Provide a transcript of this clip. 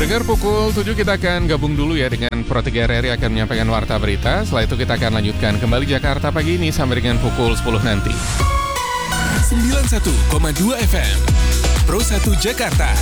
Dengar pukul 7 kita akan gabung dulu ya dengan Pro 3 RRI akan menyampaikan warta berita. Setelah itu kita akan lanjutkan kembali Jakarta pagi ini sampai dengan pukul 10 nanti. 91,2 FM Pro 1 Jakarta.